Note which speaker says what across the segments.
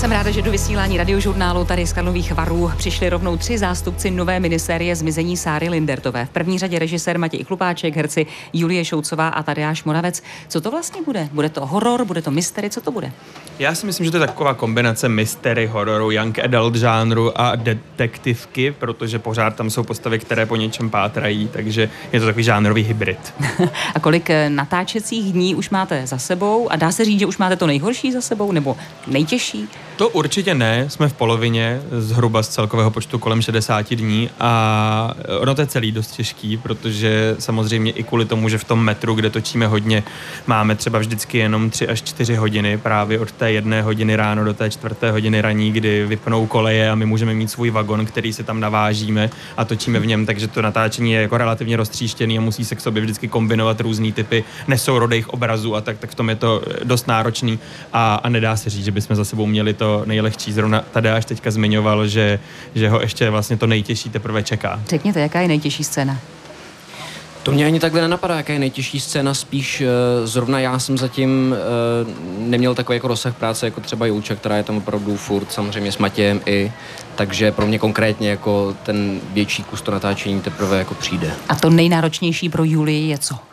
Speaker 1: Jsem ráda, že do vysílání Radiožurnálu tady z Karlových Varů přišli rovnou 3 zástupci nové minisérie Zmizení Sáry Lindertové. V první řadě režisér Matěj Chlupáček, herci Julie Šoucová a Tadeáš Moravec. Co to vlastně bude? Bude to horor, bude to mystery, co to bude?
Speaker 2: Já si myslím, že to je taková kombinace mystery, hororu, young adult žánru a detektivky, protože pořád tam jsou postavy, které po něčem pátrají, takže je to takový žánrový hybrid.
Speaker 1: A kolik natáčecích dní už máte za sebou? A dá se říct, že už máte to nejhorší za sebou nebo nejtěžší?
Speaker 2: To určitě ne, jsme v polovině, zhruba z celkového počtu kolem 60 dní a ono to je celý dost těžký, protože samozřejmě i kvůli tomu, že v tom metru, kde točíme hodně, máme třeba vždycky jenom 3 až 4 hodiny, právě od té 1 hodiny ráno do té 4 hodiny raní, kdy vypnou koleje a my můžeme mít svůj vagon, který si tam navážíme a točíme v něm, takže to natáčení je jako relativně roztříštěný a musí se k sobě vždycky kombinovat různý typy nesourodých obrazů a tak v tom je to dost náročný a nedá se říct, že bychom za sebou měli to nejlehčí. Zrovna Tadeáš teďka zmiňoval, že ho ještě vlastně to nejtěžší teprve čeká.
Speaker 1: Řekněte, jaká je nejtěžší scéna?
Speaker 3: To mě ani takhle nenapadá, jaká je nejtěžší scéna, spíš zrovna já jsem zatím neměl takový jako rozsah práce jako třeba Julča, která je tam opravdu furt, samozřejmě s Matějem i, takže pro mě konkrétně jako ten větší kus to natáčení teprve jako přijde.
Speaker 1: A to nejnáročnější pro Julii je co?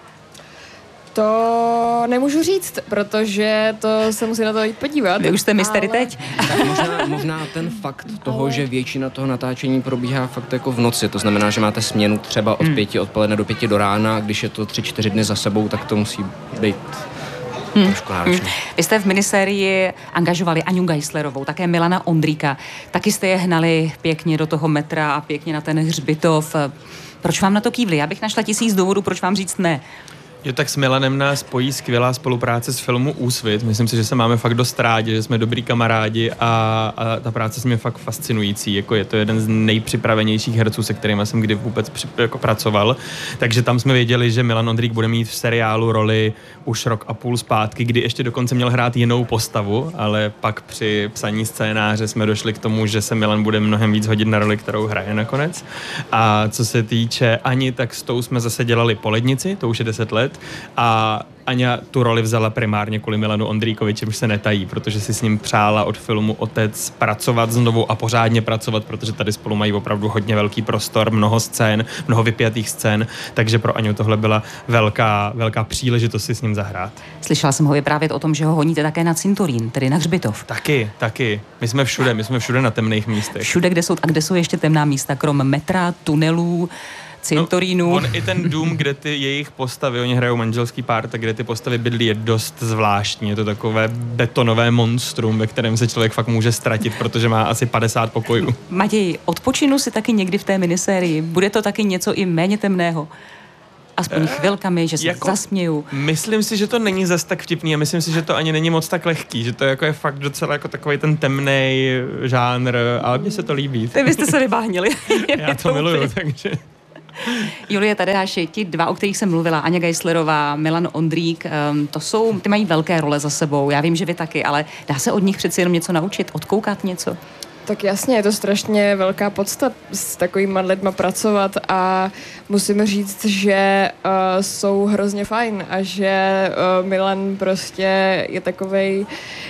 Speaker 4: To nemůžu říct, protože to se musí na to jít podívat.
Speaker 1: Vy už jste mystery teď.
Speaker 3: Tak možná ten fakt toho, že většina toho natáčení probíhá fakt jako v noci, to znamená, že máte směnu třeba od 5 odpoledne do 5 do rána, když je to 3-4 dny za sebou, tak to musí být trošku náročné.
Speaker 1: Vy jste v minisérii angažovali Aňu Geislerovou, také Milana Ondríka, taky jste je hnali pěkně do toho metra a pěkně na ten hřbitov. Proč vám na to kývli? Já bych našla 1000 důvodů, proč vám říct ne.
Speaker 2: Jo, tak s Milanem nás spojí skvělá spolupráce s filmu Úsvit. Myslím si, že se máme fakt dost rádi, že jsme dobrý kamarádi a ta práce s ním je fakt fascinující. Jako je to jeden z nejpřipravenějších herců, se kterými jsem kdy vůbec jako pracoval. Takže tam jsme věděli, že Milan Ondrík bude mít v seriálu roli už 1,5 roku zpátky, kdy ještě dokonce měl hrát jinou postavu, ale pak při psaní scénáře jsme došli k tomu, že se Milan bude mnohem víc hodit na roli, kterou hraje nakonec. A co se týče Ani, tak s tou jsme zase dělali Po lednici, to už je 10 let. A Aňa tu roli vzala primárně kvůli Milanu Ondríkovi, čímž se netají, protože si s ním přála od filmu Otec pracovat znovu a pořádně pracovat, protože tady spolu mají opravdu hodně velký prostor, mnoho scén, mnoho vypjatých scén, takže pro Aňu tohle byla velká příležitost si s ním zahrát.
Speaker 1: Slyšela jsem ho vyprávět o tom, že ho honíte také na cintorín, tedy na hřbitov.
Speaker 2: Taky. My jsme všude na temných místech.
Speaker 1: Všude, kde jsou ještě temná místa, krom metra, tunelů, cintorínu.
Speaker 2: No, on i ten dům, kde ty jejich postavy, oni hrajou manželský pár, tak kde ty postavy bydlí, je dost zvláštní. Je to takové betonové monstrum, ve kterém se člověk fakt může ztratit, protože má asi 50 pokojů.
Speaker 1: Matěj, odpočinu si taky někdy v té minisérii. Bude to taky něco i méně temného? Aspoň chvilkami, že se jako zasměju.
Speaker 2: Myslím si, že to není zas tak vtipný a myslím si, že to ani není moc tak lehký, že to je fakt docela jako takový ten temnej žánr, ale mně se to líbí.
Speaker 1: Vy jste se vybáhnili.
Speaker 2: Já to miluju, takže...
Speaker 1: Julie, Tadeáši, ti 2, o kterých jsem mluvila, Aňa Geislerová, Milan Ondrík, ty mají velké role za sebou. Já vím, že vy taky, ale dá se od nich přeci jenom něco naučit, odkoukat něco?
Speaker 4: Tak jasně, je to strašně velká podsta s takovýma lidma pracovat a musím říct, že jsou hrozně fajn a že Milan prostě je takovej...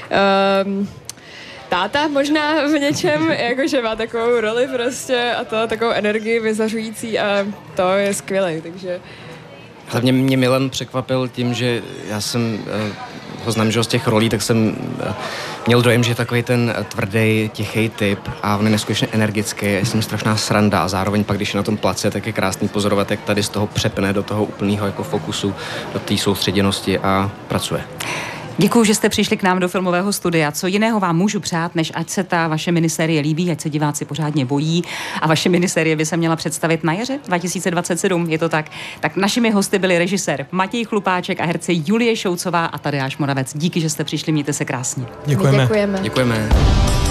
Speaker 4: táta možná v něčem, jakože má takovou roli prostě a to takovou energii vyzařující a to je skvělé, takže...
Speaker 3: Hlavně mě Milan překvapil tím, že já jsem ho znám, že z těch rolí, tak jsem měl dojem, že je takový ten tvrdý, tichý typ a on je neskutečně energický, je s ním strašná sranda a zároveň pak, když je na tom place, tak je krásný pozorovat, jak tady z toho přepne do toho úplného jako fokusu, do té soustředěnosti a pracuje.
Speaker 1: Děkuji, že jste přišli k nám do filmového studia. Co jiného vám můžu přát, než ať se ta vaše minisérie líbí, ať se diváci pořádně bojí a vaše minisérie by se měla představit na jaře 2027, je to tak? Tak našimi hosty byli režisér Matěj Chlupáček a herci Julie Šoucová a Tadeáš Moravec. Díky, že jste přišli, mějte se krásně.
Speaker 2: Děkujeme.
Speaker 4: Děkujeme.
Speaker 3: Děkujeme.